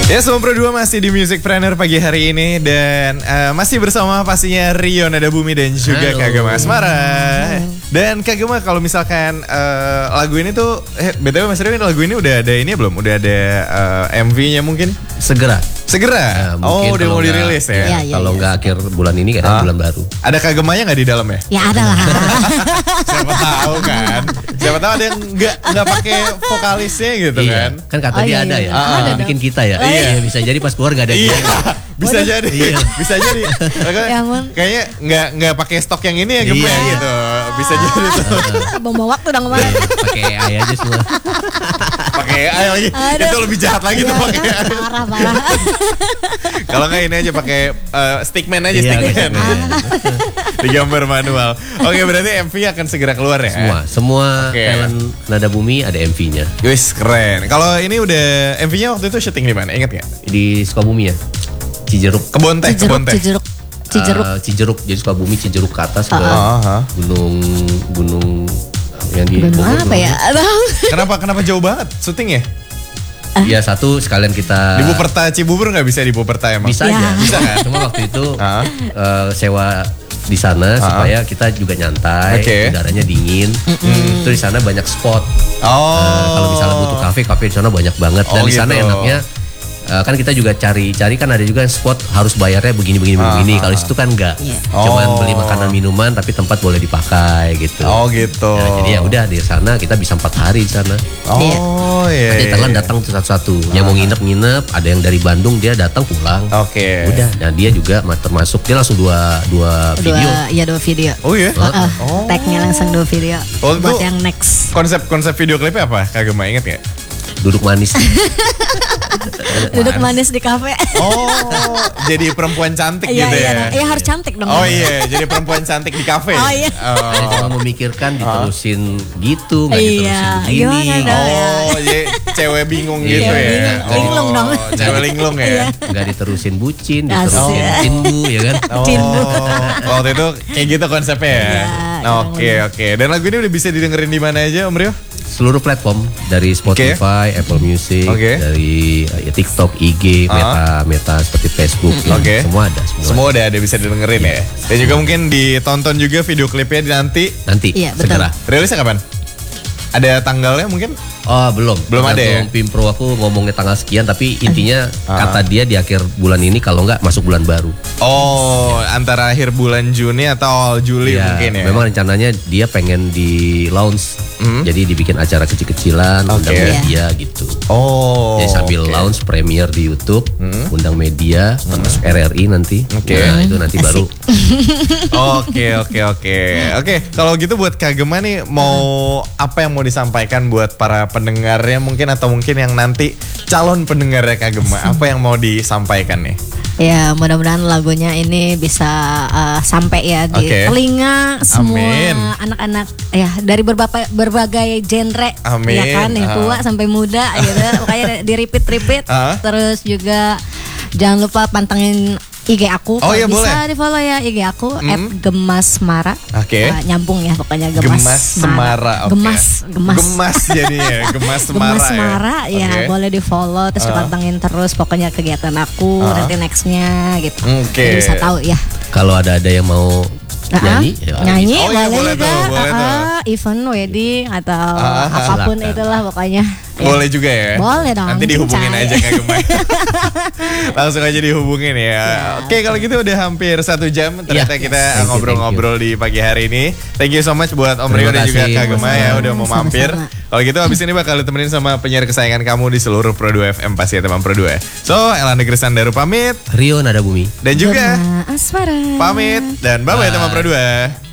Ya, Sobat Pro 2 masih di Musicpreneur pagi hari ini. Dan masih bersama pastinya Rio Nada Bumi dan juga Kak Gema Asmara. Dan Kak Gema, kalau misalkan lagu ini tuh BTW Mas Rio, lagu ini udah ada ini belum? Udah ada MV-nya mungkin? Segera. Ya, udah mau dirilis ya? Kalau nggak akhir bulan ini, kadang bulan baru. Ada Kak Gemanya nggak di dalam ya? Ya ada lah. Siapa tahu kan? Siapa tahu ada yang nggak pakai vokalisnya gitu kan? Kan kata dia ada ya. Bikin kita ya. Iya, bisa jadi pas keluar nggak ada dia. Bisa jadi. Bisa jadi. Kayaknya nggak pakai stok yang ini ya Gemma gitu. Bisa jadi tuh. Bawa waktu dong kemarin. Pakai AI aja semua. Pakai AI lagi. Itu lebih jahat lagi tuh pakai AI. Parah. Kalau nggak ini aja pakai stickman aja, stickman. Digambar manual. Oke, berarti MV akan segera keluar ya? Semua talent Nada Bumi ada MV-nya. Wis, keren. Kalau ini udah MV-nya waktu itu syuting di mana? Ingat nggak? Di Sukabumi ya. Cijeruk. Kebon teh. Cijeruk. Jadi Sukabumi, Cijeruk ke atas ke gunung yang di Bogor. Apa ya? Kenapa jauh banget syuting ya? Ya satu sekalian kita di Buperta Cibubur nggak bisa di Buperta emang? Bisa aja. Bisa kan? Cuma waktu itu sewa di sana supaya kita juga nyantai, udaranya dingin. Terus di sana banyak spot. Kalau misalnya butuh kafe di sana banyak banget. Dan di sana enaknya kan kita juga cari kan ada juga spot harus bayarnya begini. Kalau di situ kan enggak. Cuman beli makanan minuman tapi tempat boleh dipakai gitu. Nah, jadi ya udah di sana kita bisa 4 hari di sana. Ada talent datang satu-satu. Yang mau nginep, ada yang dari Bandung dia datang pulang. Udah, nah dia juga termasuk, dia langsung dua video. Iya, 2 video. Oh iya? Tag-nya langsung 2 video. Buat yang next. Konsep video klipnya apa? Kak Gema inget gak? Duduk manis. Duduk manis di kafe. Jadi perempuan cantik gitu ya? Iya, harus cantik dong. Jadi perempuan cantik di kafe. Cuma memikirkan diterusin gitu, nggak diterusin begini. Jadi cewek bingung gitu ya? Linglung dong. Cewek linglung ya? Nggak diterusin bucin, diterusin cindu ya kan? Cindu. Waktu itu kayak gitu konsepnya ya? Oke. Dan lagu ini udah bisa didengerin di mana aja Om Rio? Seluruh platform, dari Spotify, Apple Music, dari TikTok, IG, Meta seperti Facebook, semua ada. Semua udah ada bisa didengerin ya. Dan juga mungkin ditonton juga video klipnya nanti. Iya, segera. Rilisnya kapan? Ada tanggalnya mungkin? Belum ada ya. Pimpro aku ngomongnya tanggal sekian, tapi intinya kata dia di akhir bulan ini, kalau nggak masuk bulan baru. Antara akhir bulan Juni atau awal Juli mungkin ya. Memang rencananya dia pengen di launch, jadi dibikin acara kecil-kecilan, undang media gitu. Jadi sambil launch premier di YouTube, undang media, masuk RRI nanti. Nah itu nanti baru. Oke. Kalau gitu buat Kak Gema nih, mau apa yang mau disampaikan buat para pendengarnya mungkin, atau mungkin yang nanti calon pendengarnya Kak Gema, apa yang mau disampaikan nih? Ya, mudah-mudahan lagunya ini bisa sampai ya di telinga semua anak-anak ya, dari berbagai genre. Ya kan, yang tua sampai muda gitu. Makanya di repeat. Terus juga jangan lupa pantengin IG aku, bisa boleh. Di-follow ya IG aku @gemasmara. Nyambung ya pokoknya Gemasmara. Gemas jadinya, Gemasmara ya, boleh di-follow terus dipantengin terus pokoknya kegiatan aku nanti nextnya gitu. Jadi bisa tahu ya. Kalau ada yang mau nyanyi boleh juga. Event wedding atau apapun itulah pokoknya. Boleh juga ya? Boleh dong. Nanti dihubungin aja Kak Gema. Langsung aja dihubungin ya. Oke, kalau gitu udah hampir 1 jam ternyata kita ngobrol-ngobrol di pagi hari ini. Thank you so much buat Om Rio dan juga Kak Gema ya udah mau mampir. Kalau gitu abis ini bakal ditemenin sama penyiar kesayangan kamu di seluruh Pro 2 FM pasti ya teman Pro 2. So, Elanda Grisandaru pamit. Rio Nada Bumi. Dan juga Asmara pamit. Dan bye-bye teman Pro 2.